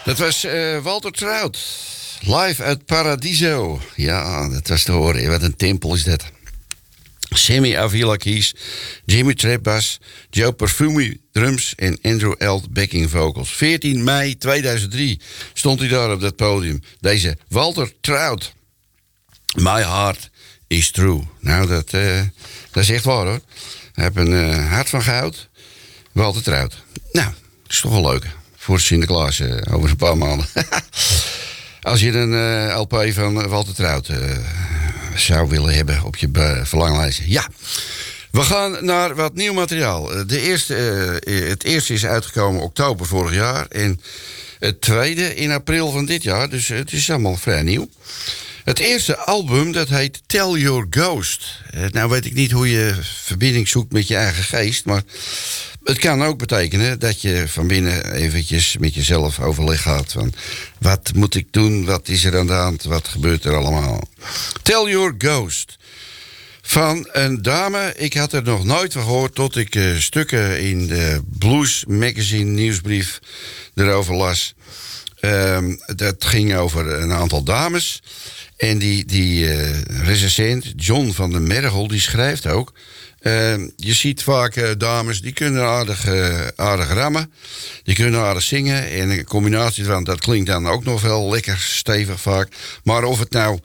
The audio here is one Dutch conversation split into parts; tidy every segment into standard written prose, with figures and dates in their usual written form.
Dat was Walter Trout. Live uit Paradiso. Ja, dat was te horen. Wat een tempel is dat. Sammy Avila keys, Jimmy Trap bass, Joe Perfumi drums en Andrew Eld backing vocals. 14 mei 2003 stond hij daar op dat podium. Deze Walter Trout. My heart is true. Nou, dat is echt waar hoor. Hij heeft een hart van goud. Walter Trout. Nou, dat is toch wel leuk. Voor Sinterklaas over een paar maanden. Als je een LP van Walter Trout zou willen hebben op je verlanglijst. Ja, we gaan naar wat nieuw materiaal. Het eerste is uitgekomen oktober vorig jaar. En het tweede in april van dit jaar. Dus het is allemaal vrij nieuw. Het eerste album, dat heet Tell Your Ghost. Nou weet ik niet hoe je verbinding zoekt met je eigen geest. Maar het kan ook betekenen dat je van binnen eventjes met jezelf overleg gaat. Van wat moet ik doen? Wat is er aan de hand? Wat gebeurt er allemaal? Tell Your Ghost. Van een dame, ik had er nog nooit van gehoord tot ik stukken in de Blues Magazine nieuwsbrief erover las. Dat ging over een aantal dames. En die recensent, John van der Mergel, die schrijft ook. Je ziet vaak dames, die kunnen aardig rammen. Die kunnen aardig zingen. En een combinatie van, dat klinkt dan ook nog wel lekker stevig vaak. Maar of het nou,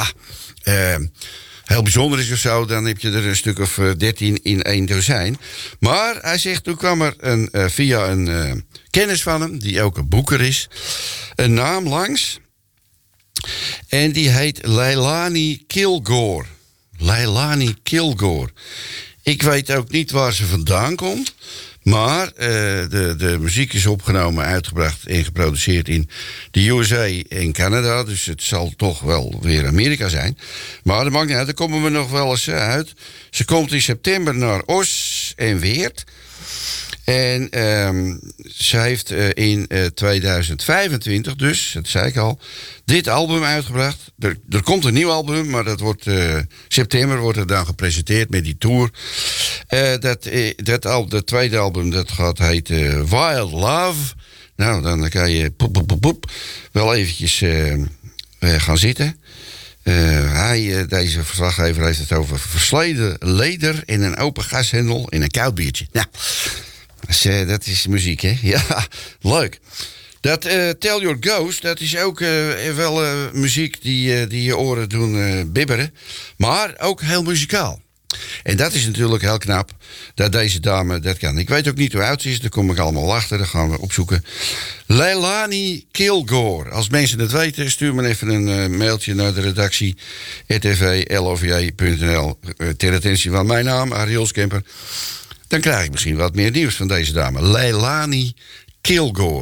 heel bijzonder is of zo, dan heb je er een stuk of 13 in één dozijn. Maar hij zegt, toen kwam er via een kennis van hem, die ook een boeker is, een naam langs. En die heet Leilani Kilgore. Leilani Kilgore. Ik weet ook niet waar ze vandaan komt. Maar de muziek is opgenomen, uitgebracht en geproduceerd in de USA en Canada. Dus het zal toch wel weer Amerika zijn. Maar dat maakt niet uit, daar komen we nog wel eens uit. Ze komt in september naar Os en Weert. En ze heeft in 2025 dus, dat zei ik al, dit album uitgebracht. Er komt een nieuw album, maar dat wordt september wordt het dan gepresenteerd met die tour. Dat tweede album, dat gaat heten Wild Love. Nou, dan kan je wel eventjes gaan zitten. Deze verslaggever heeft het over versleten leder in een open gashendel in een koud biertje. Nou, dat is muziek, hè? Ja, leuk. Dat Tell Your Ghost, dat is ook wel muziek die je oren doen bibberen. Maar ook heel muzikaal. En dat is natuurlijk heel knap dat deze dame dat kan. Ik weet ook niet hoe oud ze is, daar kom ik allemaal achter. Dat gaan we opzoeken. Leilani Kilgore. Als mensen het weten, stuur me even een mailtje naar de redactie rtvlova.nl ter attentie van mijn naam, Ariel Skemper. Dan krijg ik misschien wat meer nieuws van deze dame. Leilani Kilgore.